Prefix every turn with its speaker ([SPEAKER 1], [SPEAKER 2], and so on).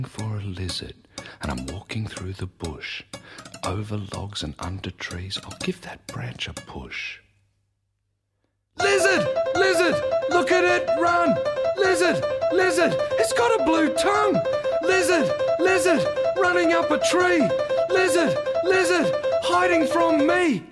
[SPEAKER 1] for a lizard, and I'm walking through the bush. Over logs and under trees, I'll give that branch a push. Lizard! Lizard! Look at it run! Lizard! Lizard! It's got a blue tongue! Lizard! Lizard! Running up a tree! Lizard! Lizard! Hiding from me!